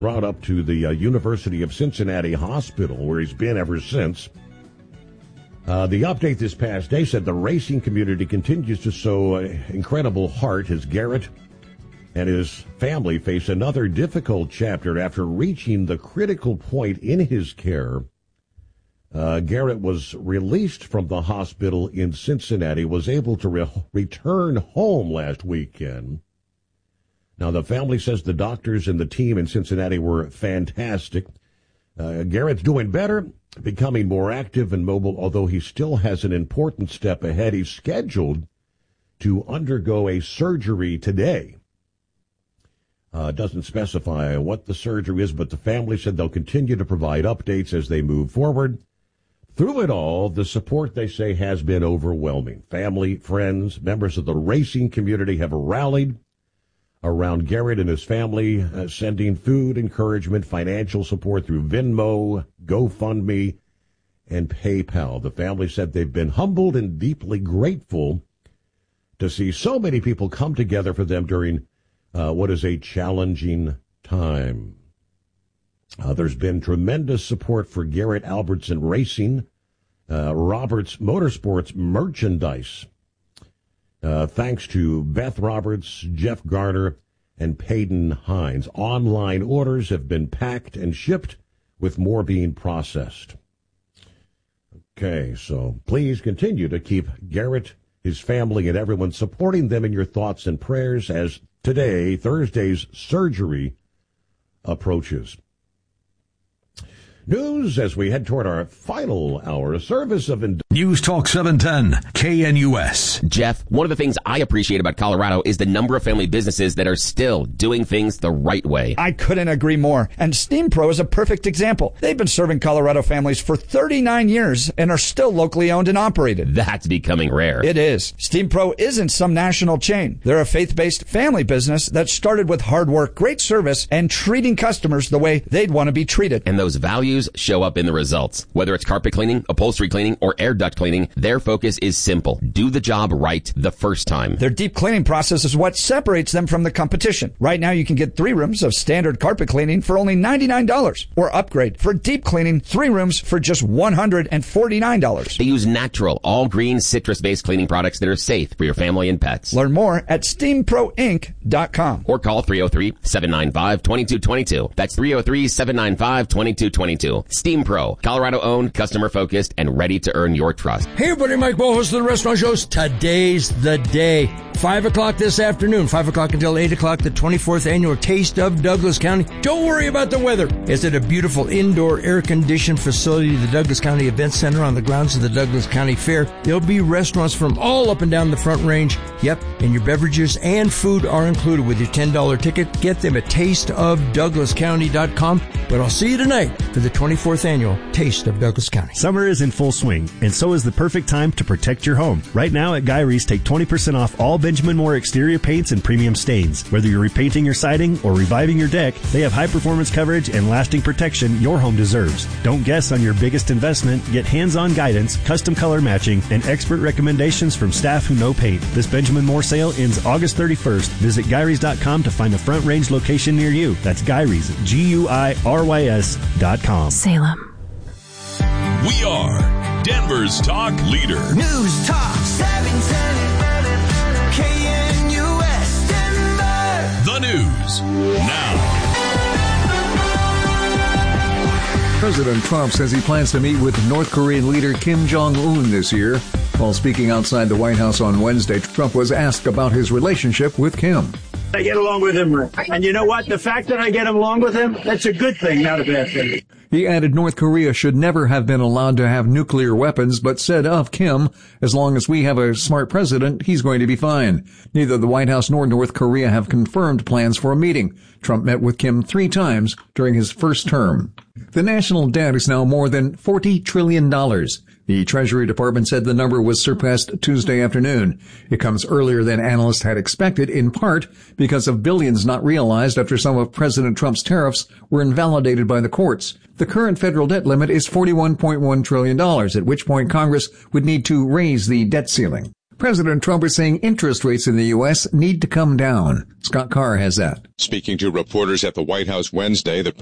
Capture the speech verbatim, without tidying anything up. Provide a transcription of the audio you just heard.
brought up to the uh, University of Cincinnati Hospital, where he's been ever since. Uh, the update this past day said the racing community continues to show uh, incredible heart as Garrett and his family face another difficult chapter after reaching the critical point in his care. Uh, Garrett was released from the hospital in Cincinnati, was able to re- return home last weekend. Now, the family says the doctors and the team in Cincinnati were fantastic. Uh, Garrett's doing better, becoming more active and mobile, although he still has an important step ahead. He's scheduled to undergo a surgery today. Uh, doesn't specify what the surgery is, but the family said they'll continue to provide updates as they move forward. Through it all, the support, they say, has been overwhelming. Family, friends, members of the racing community have rallied around Garrett and his family, uh, sending food, encouragement, financial support through Venmo, GoFundMe, and PayPal. The family said they've been humbled and deeply grateful to see so many people come together for them during uh, what is a challenging time. Uh, there's been tremendous support for Garrett Albertson Racing, uh, Roberts Motorsports merchandise, Uh, thanks to Beth Roberts, Jeff Garner, and Peyton Hines. Online orders have been packed and shipped, with more being processed. Okay, so please continue to keep Garrett, his family, and everyone supporting them in your thoughts and prayers as today, Thursday's surgery, approaches. News as we head toward our final hour, a service of... Ind- News Talk seven ten, K N U S. Jeff, one of the things I appreciate about Colorado is the number of family businesses that are still doing things the right way. I couldn't agree more. And Steam Pro is a perfect example. They've been serving Colorado families for thirty-nine years and are still locally owned and operated. That's becoming rare. It is. Steam Pro isn't some national chain. They're a faith-based family business that started with hard work, great service, and treating customers the way they'd want to be treated. And those values show up in the results. Whether it's carpet cleaning, upholstery cleaning, or air duct cleaning, their focus is simple. Do the job right the first time. Their deep cleaning process is what separates them from the competition. Right now, you can get three rooms of standard carpet cleaning for only ninety-nine dollars, or upgrade for deep cleaning, three rooms for just one hundred forty-nine dollars. They use natural, all-green, citrus-based cleaning products that are safe for your family and pets. Learn more at steam pro inc dot com. Or call three oh three, seven nine five, two two two two. That's three oh three, seven nine five, two two two two. Steam Pro, Colorado-owned, customer-focused, and ready to earn your trust. Hey everybody, Mike Bowe, host of the Restaurant Shows. Today's the day. Five o'clock this afternoon, five o'clock until eight o'clock, the twenty-fourth annual Taste of Douglas County. Don't worry about the weather. It's at a beautiful indoor air-conditioned facility, the Douglas County Event Center on the grounds of the Douglas County Fair. There'll be restaurants from all up and down the Front Range. Yep, and your beverages and food are included with your ten dollars ticket. Get them at taste of douglas county dot com. But I'll see you tonight for the twenty-fourth annual Taste of Douglas County. Summer is in full swing, and so is the perfect time to protect your home. Right now at Guy Reese, take twenty percent off all Benjamin Moore exterior paints and premium stains. Whether you're repainting your siding or reviving your deck, they have high-performance coverage and lasting protection your home deserves. Don't guess on your biggest investment. Get hands-on guidance, custom color matching, and expert recommendations from staff who know paint. This Benjamin Moore sale ends August thirty-first. Visit guy reese dot com to find a Front Range location near you. That's Guy Reese, G U I R Y S dot com. Salem. We are Denver's talk leader. News Talk seven ten, K N U S Denver. The news now. President Trump says he plans to meet with North Korean leader Kim Jong-un this year. While speaking outside the White House on Wednesday, Trump was asked about his relationship with Kim. I get along with him. And you know what? The fact that I get along with him, that's a good thing, not a bad thing. He added North Korea should never have been allowed to have nuclear weapons, but said of Kim, as long as we have a smart president, he's going to be fine. Neither the White House nor North Korea have confirmed plans for a meeting. Trump met with Kim three times during his first term. The national debt is now more than forty trillion dollars. The Treasury Department said the number was surpassed Tuesday afternoon. It comes earlier than analysts had expected, in part because of billions not realized after some of President Trump's tariffs were invalidated by the courts. The current federal debt limit is forty-one point one trillion dollars, at which point Congress would need to raise the debt ceiling. President Trump is saying interest rates in the U S need to come down. Scott Carr has that. Speaking to reporters at the White House Wednesday, the